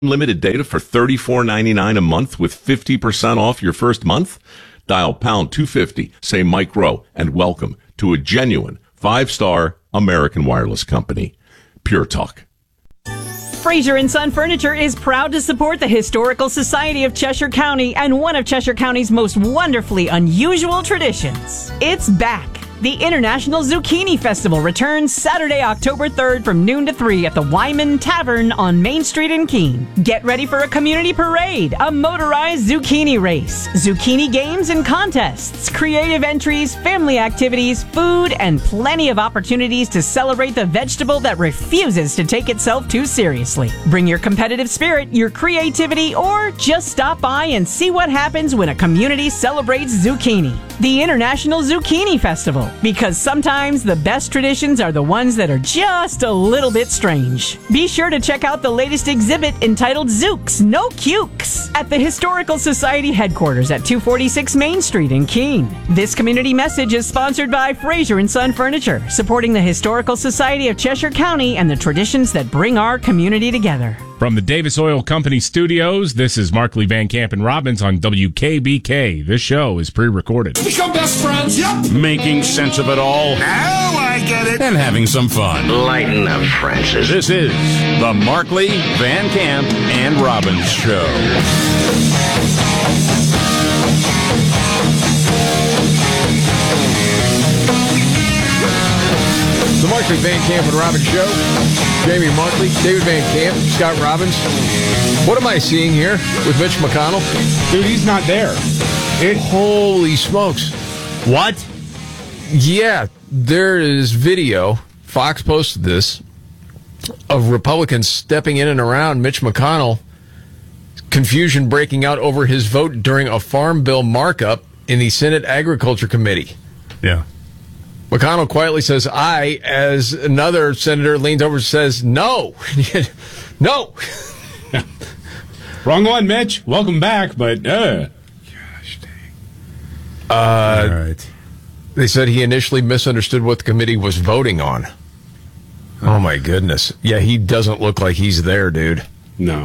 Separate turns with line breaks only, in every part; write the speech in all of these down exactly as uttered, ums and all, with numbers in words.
Unlimited data for thirty-four ninety-nine a month with fifty percent off your first month? Dial pound two fifty, say Mike Rowe, and welcome to a genuine five-star American wireless company. Pure Talk.
Fraser and Son Furniture is proud to support the Historical Society of Cheshire County and one of Cheshire County's most wonderfully unusual traditions. It's back. The International Zucchini Festival returns Saturday, October third from noon to three at the Wyman Tavern on Main Street in Keene. Get ready for a community parade, a motorized zucchini race, zucchini games and contests, creative entries, family activities, food, and plenty of opportunities to celebrate the vegetable that refuses to take itself too seriously. Bring your competitive spirit, your creativity, or just stop by and see what happens when a community celebrates zucchini. The International Zucchini Festival. Because sometimes the best traditions are the ones that are just a little bit strange. Be sure to check out the latest exhibit entitled Zooks, No Cukes at the Historical Society headquarters at two forty-six Main Street in Keene. This community message is sponsored by Fraser and Son Furniture, supporting the Historical Society of Cheshire County and the traditions that bring our community together.
From the Davis Oil Company studios, this is Markley, Van Camp, and Robbins on W K B K. This show is pre-recorded.
Become best friends. Yep.
Making sense of it all.
Now I get it.
And having some fun.
Lighten up, Francis.
This is the Markley, Van Camp, and Robbins Show.
The Markley, Van Camp, and Robbins Show. Jamie Markley, David Van Camp, Scott Robbins. What am I seeing here with Mitch McConnell?
Dude, he's not there.
It, Holy smokes.
What?
Yeah, there is video. Fox posted this of Republicans stepping in and around Mitch McConnell. Confusion breaking out over his vote during a farm bill markup in the Senate Agriculture Committee.
Yeah.
McConnell quietly says, aye, as another senator leans over and says, no. No.
Wrong one, Mitch. Welcome back, but, uh.
Gosh dang. Uh, All right. They said he initially misunderstood what the committee was voting on. Oh, my goodness. Yeah, he doesn't look like he's there, dude.
No.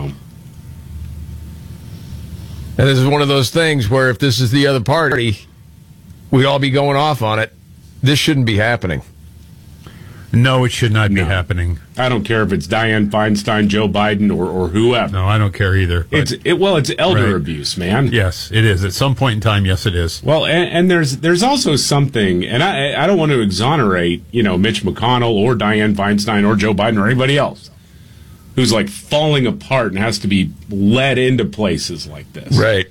And this is one of those things where if this is the other party, we'd all be going off on it. This shouldn't be happening.
No, it should not be
no.
happening.
I don't care if it's Dianne Feinstein, Joe Biden, or, or whoever.
No, I don't care either.
It's it, well, it's elder
right.
abuse, man.
Yes, it is. At some point in time, yes, it is.
Well, and, and there's there's also something, and I I don't want to exonerate, you know, Mitch McConnell or Dianne Feinstein or Joe Biden or anybody else who's like falling apart and has to be led into places like this.
Right.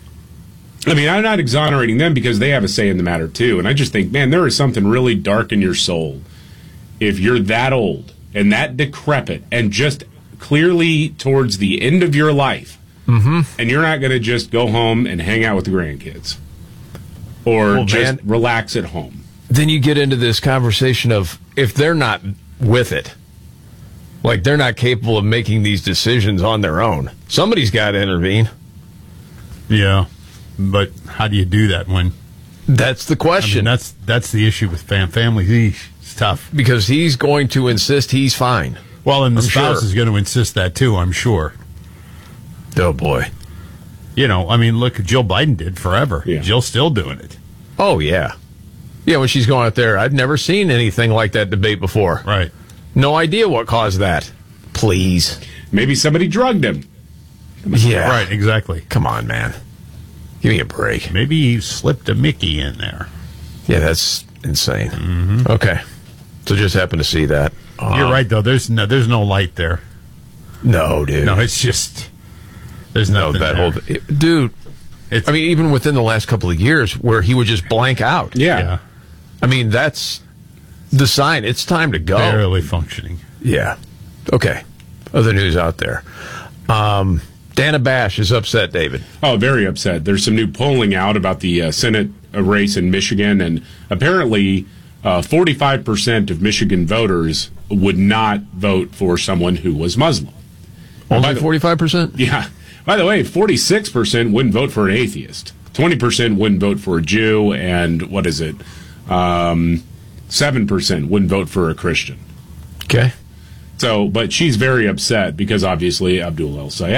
I mean, I'm not exonerating them because they have a say in the matter, too. And I just think, man, there is something really dark in your soul if you're that old and that decrepit and just clearly towards the end of your life,
mm-hmm.
and you're not going to just go home and hang out with the grandkids or
well,
just
man,
relax at home.
Then you get into this conversation of if they're not with it, like they're not capable of making these decisions on their own, somebody's got to intervene.
Yeah. But how do you do that when?
That's the question.
I mean, that's that's the issue with fam families. It's tough
because he's going to insist he's fine.
Well, and the
I'm
spouse
sure.
is going to insist that too. I'm sure.
Oh boy.
You know, I mean, look, Jill Biden did forever.
Yeah.
Jill's still doing it.
Oh yeah, yeah. When she's going out there, I've never seen anything like that debate before.
Right.
No idea what caused that. Please.
Maybe somebody drugged him.
Yeah.
Right. Exactly.
Come on, man. Give me a break.
Maybe you slipped a Mickey in there.
Yeah, that's insane.
Mm-hmm.
Okay. So just happened to see that.
Uh, You're right, though. There's no, there's no light there.
No, dude.
No, it's just, there's
no,
nothing
that
there.
whole, it, dude, it's, I mean, even within the last couple of years where he would just blank out.
Yeah.
yeah.
I mean, that's the sign. It's time to go.
Barely functioning.
Yeah. Okay. Other news out there. Um... Dana Bash is upset, David.
Oh, very upset. There's some new polling out about the uh, Senate race in Michigan, and apparently uh, forty-five percent of Michigan voters would not vote for someone who was Muslim.
Only forty-five percent?
Yeah. By the way, forty-six percent wouldn't vote for an atheist. twenty percent wouldn't vote for a Jew, and what is it? Um, seven percent wouldn't vote for a Christian.
Okay.
So, but she's very upset because obviously Abdul El Sayed